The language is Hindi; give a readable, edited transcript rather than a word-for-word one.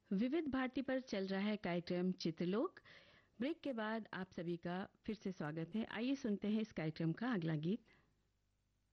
विविध भारती पर चल रहा है कार्यक्रम चित्रलोक। ब्रेक के बाद आप सभी का फिर से स्वागत है। आइए सुनते हैं इस कार्यक्रम का अगला गीत।